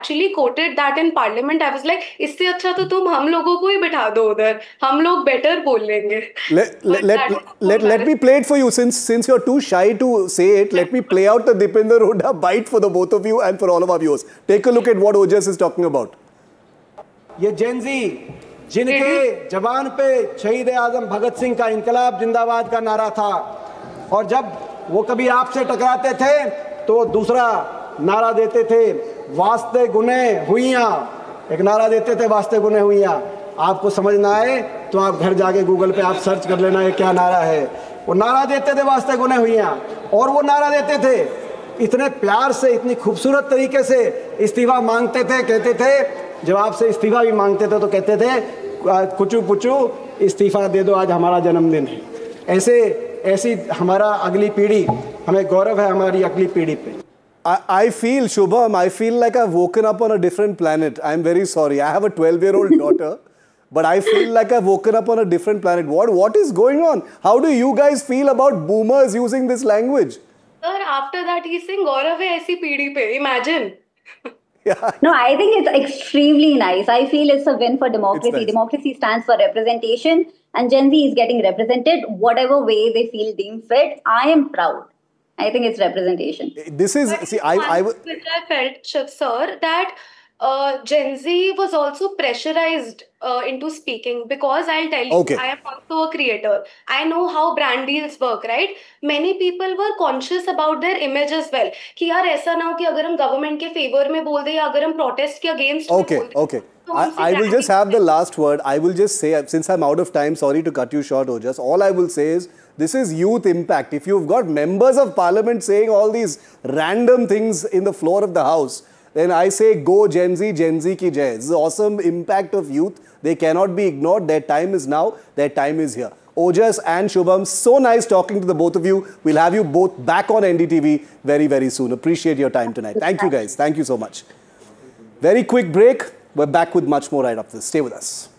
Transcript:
actually quoted that in parliament, I was like, इससे अच्छा तो तुम हम लोगों को ही बिठा दो उधर, हम लोग better बोल लेंगे. Let me play it for you, since you're too shy to say it. Let me play out the Deepinder Hooda bite for the both of you and for all of our viewers. Take a look at what Ojas is talking about. ये Gen Z जिनके जबान पे शहीद आजम भगत सिंह का इनकलाब जिंदाबाद का नारा था, और जब वो कभी आपसे टकराते थे तो दूसरा नारा देते थे, वास्ते गुने हुइयां. एक नारा देते थे, वास्ते गुने हुइयां. आपको समझ ना आए तो आप घर जाके गूगल पे आप सर्च कर लेना ये क्या नारा है. वो नारा देते थे वास्ते गुने हुइयां, और वो नारा देते थे इतने प्यार से, इतनी खूबसूरत तरीके से इस्तीफा मांगते थे. कहते थे जब आपसे इस्तीफा भी मांगते थे तो कहते थे कुचू पुचू इस्तीफा दे दो, आज हमारा जन्मदिन है. ऐसी हमारा अगली पीढ़ी, हमें गौरव है हमारी अगली पीढ़ी पे. I feel, Shubham, I feel like I've woken up on a different planet. I'm very sorry. I have a 12-year-old daughter, but I feel like I've woken up on a different planet. What is going on? How do you guys feel about boomers using this language? Sir, after that he's saying Gaurav hai aisi peedhi pe. Imagine. Yeah. No, I think it's extremely nice. I feel it's a win for democracy. Nice. Democracy stands for representation, and Gen Z is getting represented whatever way they feel deemed fit. I am proud. I think it's representation. This is, But see, which I felt, sir, that Gen Z was also pressurized into speaking, because I'll tell you, Okay. I am also a creator. I know how brand deals work, right? Many people were conscious about their image as well. कि यार ऐसा ना हो कि अगर हम government के favor में बोल दे या अगर हम protest के against में Okay, बोल दे, okay. तो हमसे I will just branding have the last word. I will just say, since I'm out of time, sorry to cut you short, Ojas. All I will say is, this is youth impact. If you've got members of parliament saying all these random things in the floor of the house, then I say go Gen Z ki jai. This is awesome impact of youth. They cannot be ignored. Their time is now. Their time is here. Ojas and Shubham, so nice talking to the both of you. We'll have you both back on NDTV very, very soon. Appreciate your time tonight. Thank you guys. Thank you so much. Very quick break. We're back with much more right after this. Stay with us.